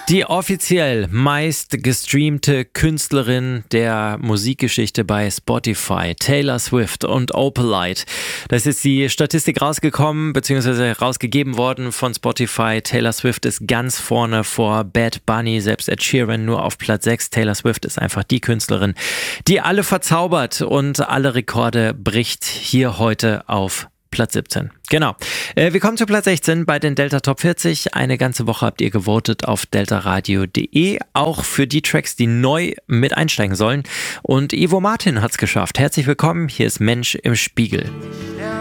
Die offiziell meist gestreamte Künstlerin der Musikgeschichte bei Spotify, Taylor Swift und Opalite. Da ist jetzt die Statistik rausgekommen, beziehungsweise rausgegeben worden von Spotify. Taylor Swift ist ganz vorne vor Bad Bunny, selbst Ed Sheeran nur auf Platz 6. Taylor Swift ist einfach die Künstlerin, die alle verzaubert und alle Rekorde bricht, hier heute auf Platz 17. Genau. Wir kommen zu Platz 16 bei den Delta Top 40. Eine ganze Woche habt ihr gewotet auf deltaradio.de. Auch für die Tracks, die neu mit einsteigen sollen. Und Ivo Martin hat's geschafft. Herzlich willkommen. Hier ist Mensch im Spiegel.